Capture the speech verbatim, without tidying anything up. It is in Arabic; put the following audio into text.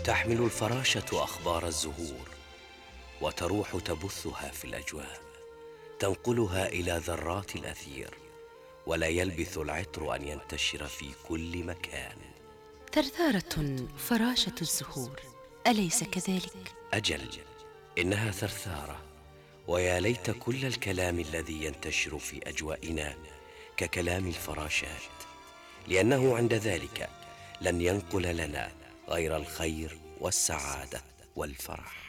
تحمل الفراشة أخبار الزهور وتروح تبثها في الأجواء، تنقلها إلى ذرات الأثير، ولا يلبث العطر أن ينتشر في كل مكان. ثرثارة فراشة الزهور، أليس كذلك؟ أجل، إنها ثرثارة، ويا ليت كل الكلام الذي ينتشر في أجوائنا ككلام الفراشات، لأنه عند ذلك لن ينقل لنا غير الخير والسعادة والفرح.